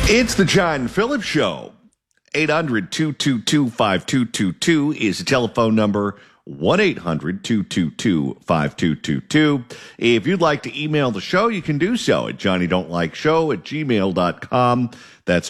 It's the John Phillips Show. 800-222-5222 is the telephone number. 1-800-222-5222. If you'd like to email the show, you can do so at johnnydon'tlikeshow@gmail.com. That's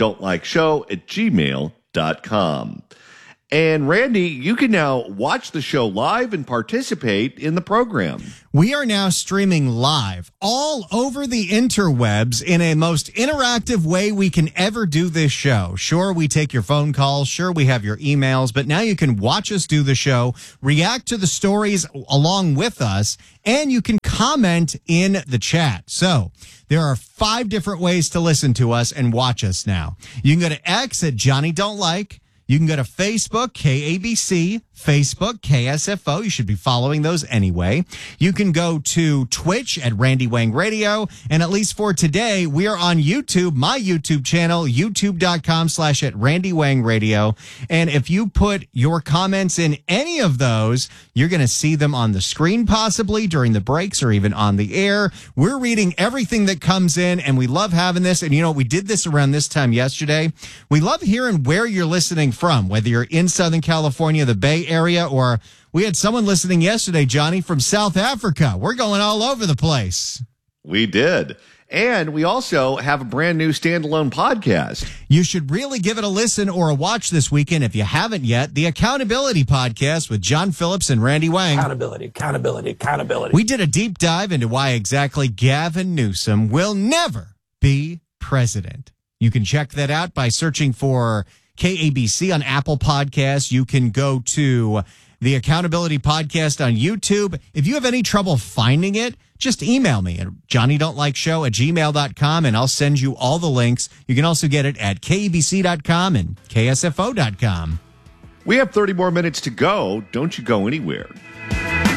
johnnydon'tlikeshow@gmail.com. And Randy, you can now watch the show live and participate in the program. We are now streaming live all over the interwebs in a most interactive way we can ever do this show. Sure, we take your phone calls. Sure, we have your emails. But now you can watch us do the show, react to the stories along with us, and you can comment in the chat. So there are 5 different ways to listen to us and watch us now. You can go to X at Johnny Don't Like. You can go to Facebook, KABC, Facebook, KSFO. You should be following those anyway. You can go to Twitch at Randy Wang Radio. And at least for today, we are on YouTube, my YouTube channel, youtube.com/@RandyWangRadio. And if you put your comments in any of those, you're going to see them on the screen possibly during the breaks or even on the air. We're reading everything that comes in, and we love having this. And, you know, we did this around this time yesterday. We love hearing where you're listening from, whether you're in Southern California, the Bay Area, or we had someone listening yesterday, Johnny, from South Africa. We're going all over the place. We did. And we also have a brand new standalone podcast. You should really give it a listen or a watch this weekend if you haven't yet. The Accountability Podcast with John Phillips and Randy Wang. Accountability. We did a deep dive into why exactly Gavin Newsom will never be president. You can check that out by searching for KABC on Apple Podcasts. You can go to the Accountability Podcast on YouTube. If you have any trouble finding it, just email me at johnnydon'tlikeshow@gmail.com and I'll send you all the links. You can also get it at KABC.com and KSFO.com. We have 30 more minutes to go. Don't you go anywhere.